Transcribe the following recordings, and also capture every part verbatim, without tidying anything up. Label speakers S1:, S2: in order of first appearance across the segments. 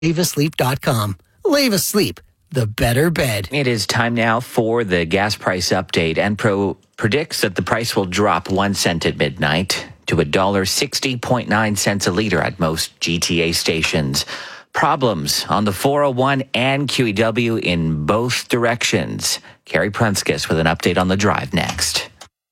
S1: leva sleep dot com. Leva Sleep, the better bed.
S2: It is time now for the gas price update. Enpro predicts that the price will drop one cent at midnight to one dollar sixty point nine cents a litre at most G T A stations. Problems on the four oh one and Q E W in both directions. Carrie Prunskis with an update on the drive next.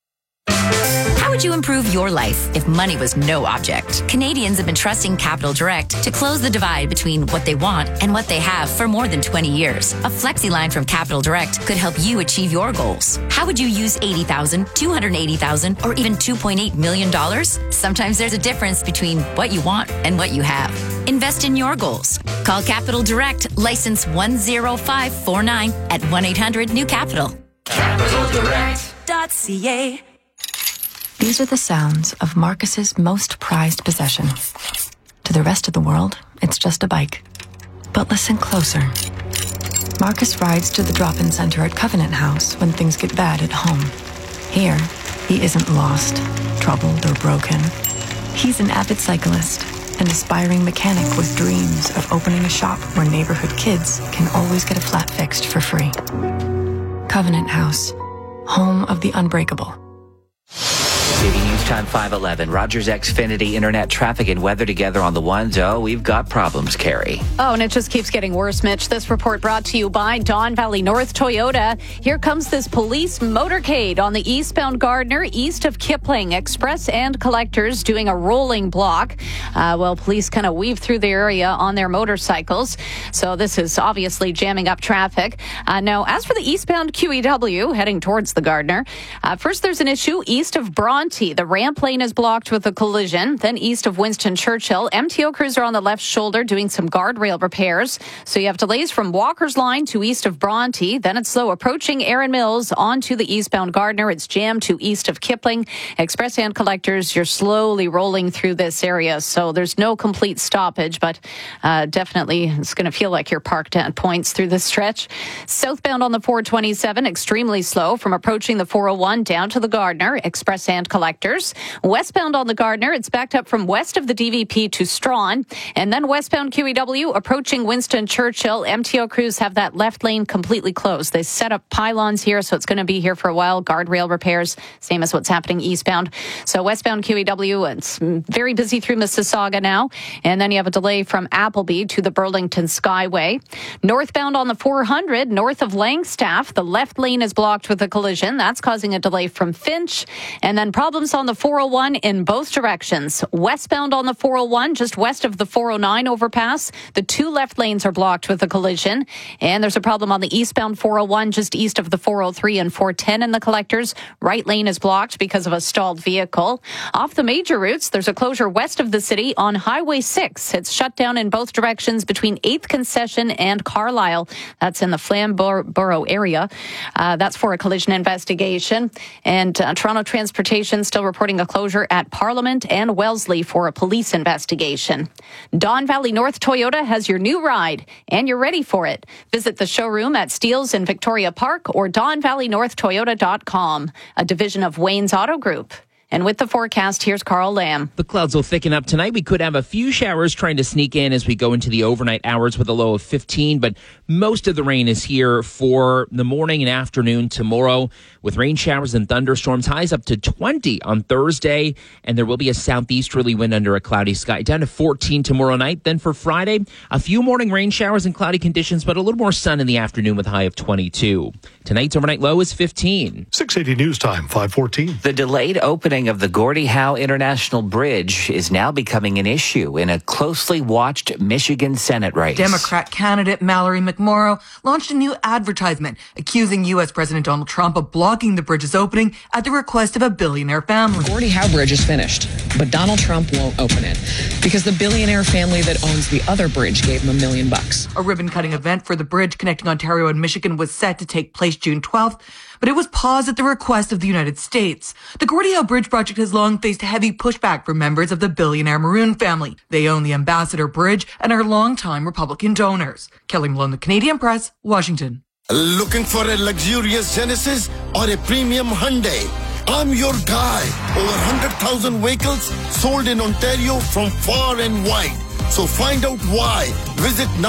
S3: How would you improve your life if money was no object? Canadians have been trusting Capital Direct to close the divide between what they want and what they have for more than twenty years. A flexi line from Capital Direct could help you achieve your goals. How would you use eighty thousand dollars, two hundred eighty thousand dollars, or even two point eight million dollars? Sometimes there's a difference between what you want and what you have. Invest in your goals. Call Capital Direct, license one zero five four nine at one eight hundred new capital.
S4: capital direct dot c a.
S5: These are the sounds of Marcus's most prized possession. To the rest of the world, it's just a bike. But listen closer. Marcus rides to the drop-in center at Covenant House when things get bad at home. Here, he isn't lost, troubled, or broken. He's an avid cyclist, an aspiring mechanic with dreams of opening a shop where neighborhood kids can always get a flat fixed for free. Covenant House, home of the unbreakable.
S2: City News Time five eleven. Rogers Xfinity internet traffic and weather together on the ones. Oh, we've got problems, Carrie.
S6: Oh, and it just keeps getting worse, Mitch. This report brought to you by Don Valley North Toyota. Here comes this police motorcade on the eastbound Gardner, east of Kipling. Express and collectors doing a rolling block. Uh, well, police kind of weave through the area on their motorcycles. So this is obviously jamming up traffic. Uh, now, as for the eastbound Q E W heading towards the Gardner, uh, first there's an issue east of Bronte. The ramp lane is blocked with a collision. Then east of Winston Churchill, M T O crews are on the left shoulder doing some guardrail repairs. So you have delays from Walker's Line to east of Bronte. Then it's slow approaching Erin Mills onto the eastbound Gardner. It's jammed to east of Kipling. Express and collectors, you're slowly rolling through this area. So there's no complete stoppage, but uh, definitely it's going to feel like you're parked at points through this stretch. Southbound on the four twenty-seven, extremely slow from approaching the four oh one down to the Gardner. Express and collectors. Westbound on the Gardner, it's backed up from west of the D V P to Strawn. And then westbound Q E W approaching Winston Churchill. M T O crews have that left lane completely closed. They set up pylons here, so it's going to be here for a while. Guardrail repairs, same as what's happening eastbound. So westbound Q E W, it's very busy through Mississauga now. And then you have a delay from Appleby to the Burlington Skyway. Northbound on the four hundred, north of Langstaff, the left lane is blocked with a collision. That's causing a delay from Finch. And then problems on the four oh one in both directions. Westbound on the four oh one, just west of the four oh nine overpass, the two left lanes are blocked with a collision. And there's a problem on the eastbound four oh one, just east of the four oh three and four ten in the collectors. Right lane is blocked because of a stalled vehicle. Off the major routes, there's a closure west of the city on Highway six. It's shut down in both directions between eighth Concession and Carlisle. That's in the Flamborough area. Uh, that's for a collision investigation. And uh, Toronto Transportation still reporting a closure at Parliament and Wellesley for a police investigation. Don Valley North Toyota has your new ride, and you're ready for it. Visit the showroom at Steeles in Victoria Park or don valley north toyota dot com, a division of Wayne's Auto Group. And with the forecast, here's Carl Lamb.
S7: The clouds will thicken up tonight. We could have a few showers trying to sneak in as we go into the overnight hours with a low of fifteen, but most of the rain is here for the morning and afternoon tomorrow, with rain showers and thunderstorms. Highs up to twenty on Thursday, and there will be a southeasterly wind under a cloudy sky. Down to fourteen tomorrow night. Then for Friday, a few morning rain showers and cloudy conditions, but a little more sun in the afternoon with a high of twenty-two. Tonight's overnight low is fifteen.
S8: six eighty News Time, five fourteen.
S2: The delayed opening of the Gordie Howe International Bridge is now becoming an issue in a closely watched Michigan Senate race.
S9: Democrat candidate Mallory McMorrow launched a new advertisement accusing U S President Donald Trump of blocking the bridge's opening at the request of a billionaire family.
S10: Gordie Howe Bridge is finished, but Donald Trump won't open it because the billionaire family that owns the other bridge gave him a million bucks.
S9: A ribbon-cutting event for the bridge connecting Ontario and Michigan was set to take place June twelfth, but it was paused at the request of the United States. The Gordie Howe Bridge project has long faced heavy pushback from members of the billionaire Maroon family. They own the Ambassador Bridge and are longtime Republican donors. Kelly Malone, The Canadian Press, Washington.
S11: Looking for a luxurious Genesis or a premium Hyundai? I'm your guy. Over one hundred thousand vehicles sold in Ontario from far and wide. So find out why. Visit